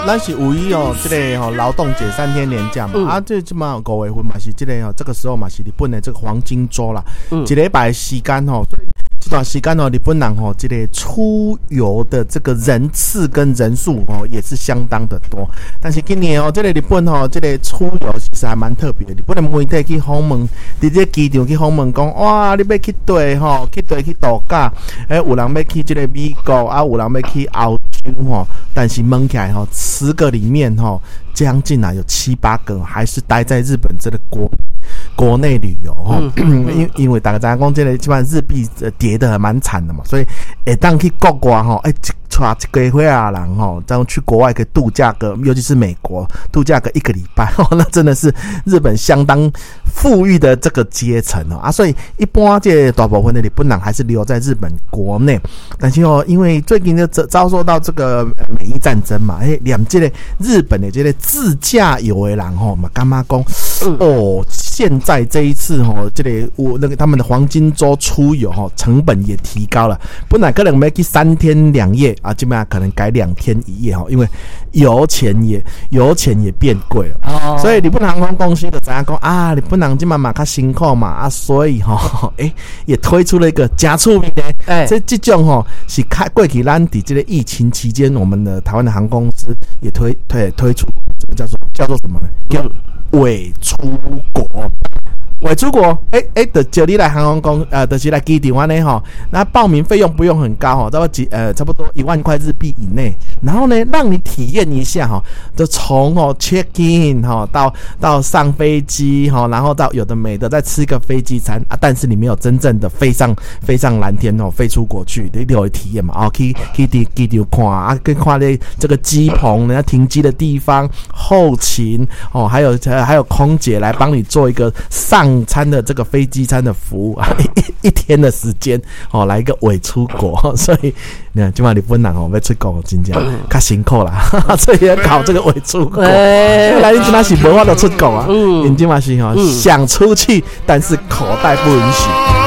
咱是五一哦，这个哦劳动节3天连假嘛，这起码5月份嘛是这个哦，这个时候嘛是日本的这个黄金周啦，一礼拜的时间哦，所以这段时间哦，日本人哦，这个出游的这个人次跟人数哦也是相当的多。但是今年哦，这个日本哦，这个出游其实还蛮特别的。日本的媒体去访问，伫这机场去访问讲，哇，你要去对吼，去对去度假，有人要去这个美国啊，有人要去澳洲吼，但是问起来吼，10个里面吼，将近有7、8个还是待在日本这个国内旅游吼，因为大家知道讲这个基本上日币跌得还蛮惨的嘛，所以当去国外吼，带一个月啊人吼，这样去国外可以度假个，尤其是美国度假个1个礼拜哦，那真的是日本相当富裕的这个阶层哦啊，所以一般这大部分的日本人还是留在日本国内，但是哦，因为最近就遭受到这个美伊战争嘛，连这个日本的这个自驾游的人吼嘛，干嘛讲哦？现在这一次吼，这里那个他们的黄金周出游吼，成本也提高了，本来可能要去3天2夜啊，基本上可能改2天1夜吼，因为油钱也变贵了，所以日本航空公司就知影讲啊，日本人基本上较辛苦嘛啊，所以吼也推出了一个加促名的，这种吼是过去咱伫这个疫情期间，我们的台湾的航空公司也推出这个叫做什么呢？叫伪出国。伪出国，就你来航空公就是来机场安尼吼，那报名费用不用很高吼，差不多1万块日币以内，然后呢，让你体验一下吼，就从check in 到上飞机然后到有的没的再吃个飞机餐啊，但是你没有真正的飞上蓝天飞出国去，你有体验嘛？去机场看啊，跟看这个机棚，人家停机的地方，后勤还有空姐来帮你做一个上餐的这个飞机餐的服务啊，一天的时间来一个伪出国，所以你看，今晚日本人要出国真正较辛苦啦，所以要搞这个伪出国。来，你今仔是无法度出国啊，你今晚是想出去，但是口袋不允许。